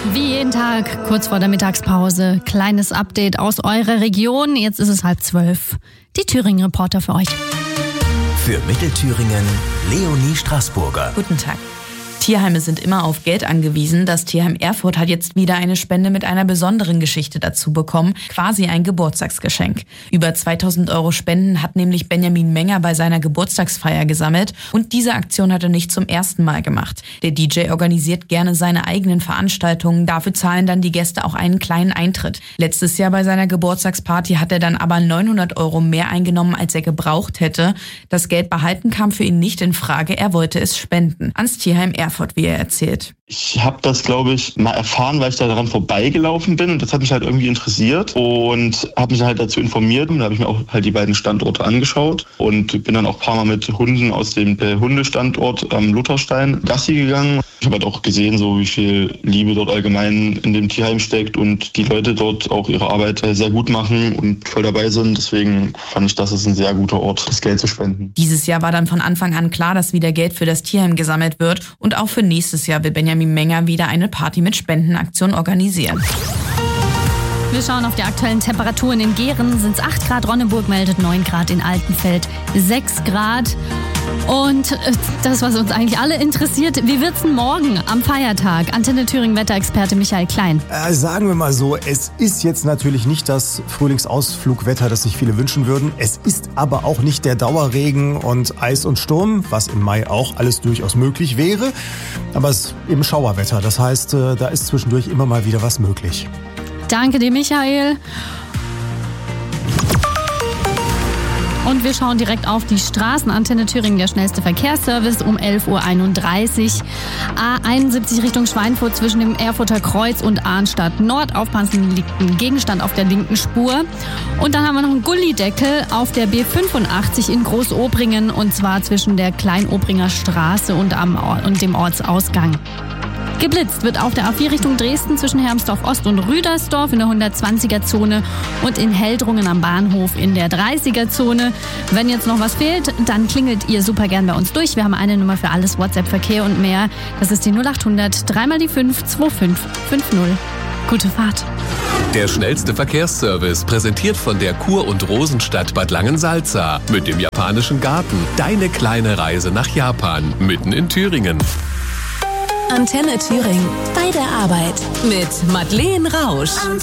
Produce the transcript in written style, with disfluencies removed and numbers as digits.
Wie jeden Tag, kurz vor der Mittagspause, kleines Update aus eurer Region. Jetzt ist es 11:30. Die Thüringen-Reporter für euch. Für Mittelthüringen, Leonie Straßburger. Guten Tag. Tierheime sind immer auf Geld angewiesen. Das Tierheim Erfurt hat jetzt wieder eine Spende mit einer besonderen Geschichte dazu bekommen. Quasi ein Geburtstagsgeschenk. Über 2.000 € Spenden hat nämlich Benjamin Menger bei seiner Geburtstagsfeier gesammelt. Und diese Aktion hat er nicht zum ersten Mal gemacht. Der DJ organisiert gerne seine eigenen Veranstaltungen. Dafür zahlen dann die Gäste auch einen kleinen Eintritt. Letztes Jahr bei seiner Geburtstagsparty hat er dann aber 900 € mehr eingenommen, als er gebraucht hätte. Das Geld behalten kam für ihn nicht in Frage. Er wollte es spenden. Ans Tierheim Erfurt, wie er erzählt. Ich habe das, glaube ich, mal erfahren, weil ich da daran vorbeigelaufen bin. Und das hat mich halt irgendwie interessiert und habe mich halt dazu informiert. Und da habe ich mir auch halt die beiden Standorte angeschaut und bin dann auch ein paar Mal mit Hunden aus dem Hundestandort am Lutherstein Gassi gegangen. Ich habe halt auch gesehen, so wie viel Liebe dort allgemein in dem Tierheim steckt und die Leute dort auch ihre Arbeit sehr gut machen und voll dabei sind. Deswegen fand ich, das ist ein sehr guter Ort, das Geld zu spenden. Dieses Jahr war dann von Anfang an klar, dass wieder Geld für das Tierheim gesammelt wird. Und auch für nächstes Jahr will Benjamin Menger wieder eine Party mit Spendenaktion organisieren. Wir schauen auf die aktuellen Temperaturen. In Gehren sind es 8 Grad, Ronneburg meldet 9 Grad, in Altenfeld 6 Grad. Und das, was uns eigentlich alle interessiert, wie wird's denn morgen am Feiertag? Antenne Thüringen Wetterexperte Michael Klein. Sagen wir mal so, es ist jetzt natürlich nicht das Frühlingsausflugwetter, das sich viele wünschen würden. Es ist aber auch nicht der Dauerregen und Eis und Sturm, was im Mai auch alles durchaus möglich wäre. Aber es ist eben Schauerwetter. Das heißt, da ist zwischendurch immer mal wieder was möglich. Danke dir, Michael. Und wir schauen direkt auf die Straßen. Antenne Thüringen, der schnellste Verkehrsservice um 11:31 Uhr. A71 Richtung Schweinfurt zwischen dem Erfurter Kreuz und Arnstadt Nord. Aufpassen, liegt ein Gegenstand auf der linken Spur. Und dann haben wir noch einen Gullideckel auf der B85 in Großobringen. Und zwar zwischen der Kleinobringer Straße und dem Ortsausgang. Geblitzt wird auf der A4 Richtung Dresden zwischen Hermsdorf Ost und Rüdersdorf in der 120er-Zone und in Heldrungen am Bahnhof in der 30er-Zone. Wenn jetzt noch was fehlt, dann klingelt ihr super gern bei uns durch. Wir haben eine Nummer für alles, WhatsApp, Verkehr und mehr. Das ist die 0800 3 die 5 2550. Gute Fahrt. Der schnellste Verkehrsservice, präsentiert von der Kur- und Rosenstadt Bad Langensalza. Mit dem japanischen Garten. Deine kleine Reise nach Japan, mitten in Thüringen. Antenne Thüringen. Bei der Arbeit. Mit Madeleine Rausch.